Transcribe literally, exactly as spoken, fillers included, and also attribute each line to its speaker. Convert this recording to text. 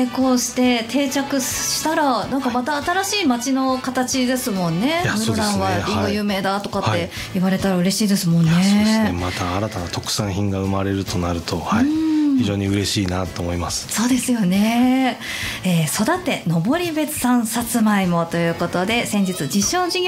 Speaker 1: こうして定着したらなんかまた新しい町の形ですもんね。室蘭はリンゴ有名だとかって言われたら嬉しいですもんね。
Speaker 2: そうですね、また新たな特産品が生まれるとなると、はい、非常に嬉しいなと思います。
Speaker 1: そうですよね、えー、育て登別産さつまいもということで先日実証事業